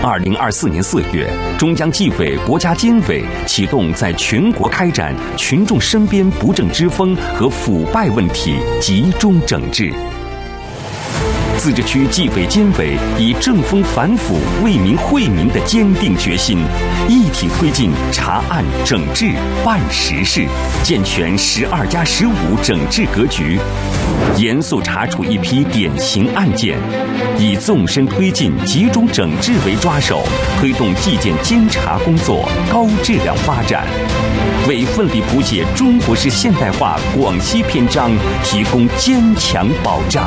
2024年4月，中央纪委国家监委启动在全国开展群众身边不正之风和腐败问题集中整治。自治区纪委监委以正风反腐、为民惠民的坚定决心，一体推进查案整治办实事，健全12+15整治格局，严肃查处一批典型案件，以纵深推进集中整治为抓手，推动纪检监察工作高质量发展，为奋力谱写中国式现代化广西篇章提供坚强保障。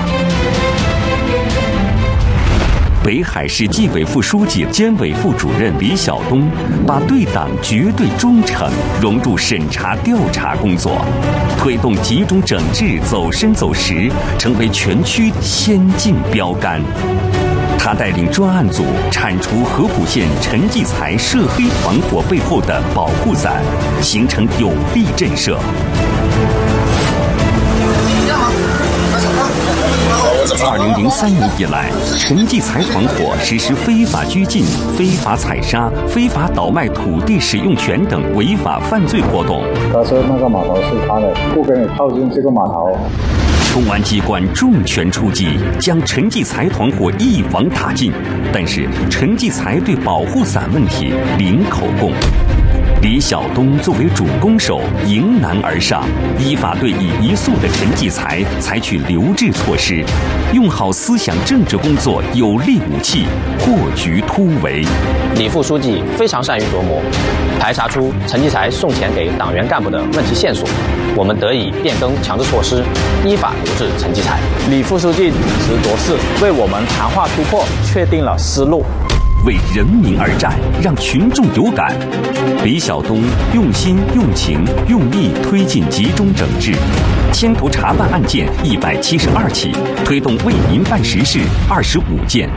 北海市纪委副书记、监委副主任李晓东把对党绝对忠诚融入审查调查工作，推动集中整治走深走实，成为全区先进标杆。他带领专案组铲除合浦县陈继才涉黑团伙背后的保护伞，形成有力震慑。2003年以来，陈继才团伙实施非法拘禁、非法采砂、非法倒卖土地使用权等违法犯罪活动。 他说那个码头是他的，不给你靠近这个码头。 公安机关重拳出击，将陈继才团伙一网打尽。但是陈继才对保护伞问题零口供。李晓东作为主攻手，迎难而上，依法对已移诉的陈继才采取留置措施，用好思想政治工作有力武器，破局突围。 李副书记非常善于琢磨，排查出陈继才送钱给党员干部的问题线索，我们得以变更强制措施，依法留置陈继才。 李副书记秉持国事，为我们谈话突破确定了思路。 为人民而战，让群众有感。李晓东用心、用情、用力推进集中整治，牵头查办案件172起，推动为民办实事25件。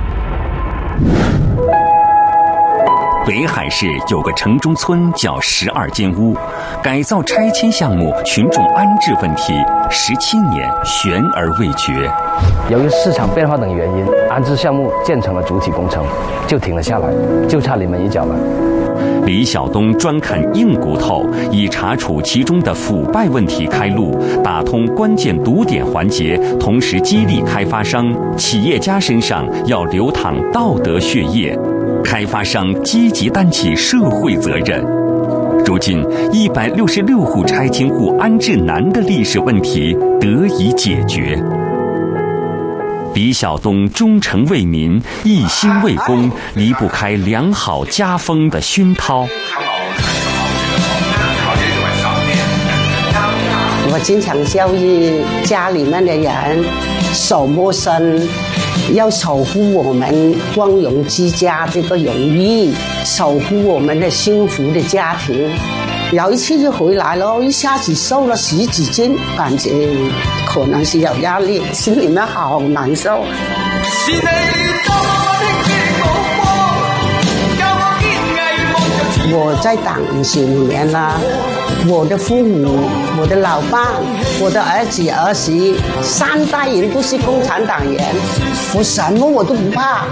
北海市有个城中村叫12间屋，改造拆迁项目、群众安置问题17年悬而未决。 由于市场变化等原因，安置项目建成了主体工程，就停了下来，就差临门一脚了。 李晓东专砍硬骨头，以查处其中的腐败问题开路，打通关键堵点环节，同时激励开发商、企业家身上要流淌道德血液，开发商积极担起社会责任。如今166户拆迁户安置难的历史问题得以解决。李晓东忠诚为民，一心为公，离不开良好家风的熏陶。 我经常教育家里面的人守摸生，要守护我们光荣之家这个荣誉，守护我们的幸福的家庭。有一次就回来了，一下子瘦了10几斤，感觉可能是有压力，心里面好难受。我在党25年了，我的父母、我的老伴、我的儿子儿媳3代人都是共产党员，我什么我都不怕。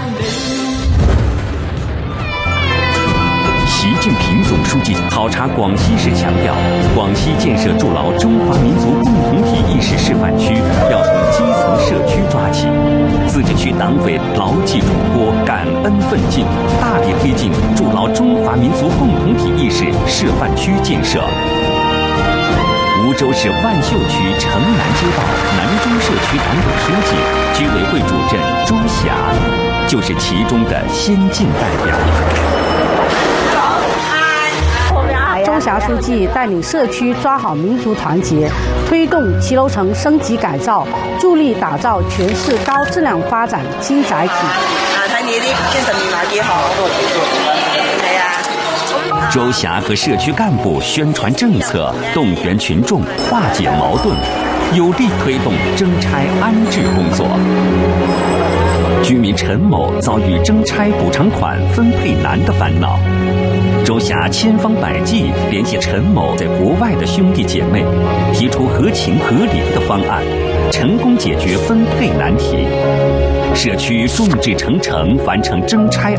习近平总书记考察广西时强调，广西建设筑牢中华民族共同体意识示范区要从基层社区抓起。自治区党委牢记嘱托，感恩奋进，大力推进筑牢中华民族共同体意识示范区建设。梧州市万秀区城南街道南中社区党委书记、居委会主任周霞，就是其中的先进代表。 周霞书记带领社区抓好民族团结，推动骑楼城升级改造，助力打造全市高质量发展新载体。 睇你啲精神面貌幾好，係啊。 周霞和社区干部宣传政策，动员群众，化解矛盾，有力推动征拆安置工作。居民陈某遭遇征拆补偿款分配难的烦恼。周霞千方百计联系陈某在国外的兄弟姐妹，提出合情合理的方案，成功解决分配难题。社区众志成城，完成征拆